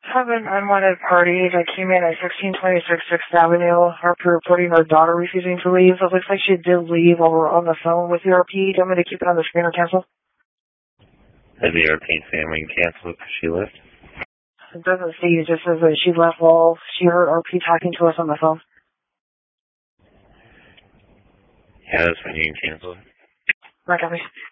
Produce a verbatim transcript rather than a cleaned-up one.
have an unwanted party that came in at sixteen twenty-six sixth Avenue. After reporting her daughter refusing to leave. It looks like she did leave while we're on the phone with the R P. Do you want me to keep it on the screen or cancel? Did the R P say when cancel because she left? It doesn't say. It just says that she left while she heard R P talking to us on the phone. Yeah, that's when you can cancel. Right, copy.